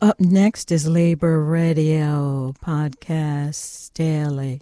Up next is Labor Radio Podcast Daily.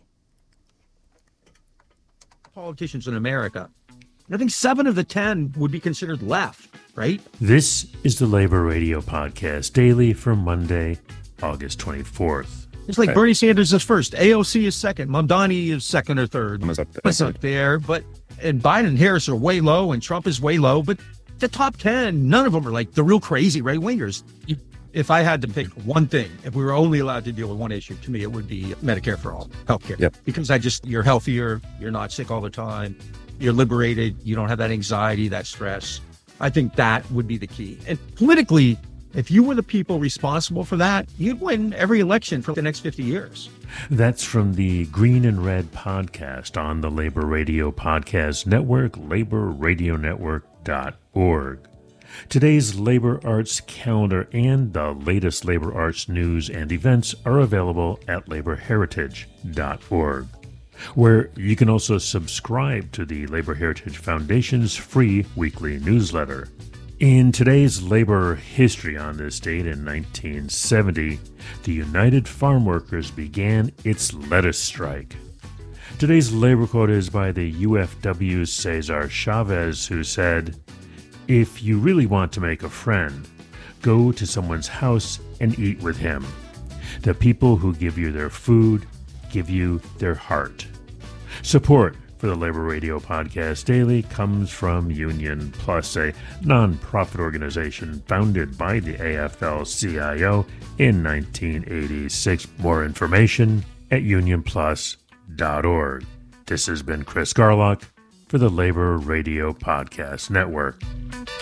Politicians in America, I think 7 of the 10 would be considered left, right? This is the Labor Radio Podcast Daily for Monday, August 24th. It's like Bernie Sanders is first, AOC is second, Mamdani is second or third. It's up there, and Biden and Harris are way low, and Trump is way low, but the top 10, none of them are like the real crazy right-wingers. If I had to pick one thing, if we were only allowed to deal with one issue, to me, it would be Medicare for all, healthcare. Yep. Because you're healthier, you're not sick all the time, you're liberated, you don't have that anxiety, that stress. I think that would be the key. And politically, if you were the people responsible for that, you'd win every election for the next 50 years. That's from the Green and Red podcast on the Labor Radio Podcast Network, laborradionetwork.org. Today's Labor Arts calendar and the latest Labor Arts news and events are available at laborheritage.org, where you can also subscribe to the Labor Heritage Foundation's free weekly newsletter. In today's labor history on this date in 1970, the United Farm Workers began its lettuce strike. Today's labor quote is by the UFW's Cesar Chavez, who said, "If you really want to make a friend, go to someone's house and eat with him. The people who give you their food give you their heart." Support for the Labor Radio Podcast Daily comes from Union Plus, a nonprofit organization founded by the AFL-CIO in 1986. More information at unionplus.org. This has been Chris Garlock for the Labor Radio Podcast Network.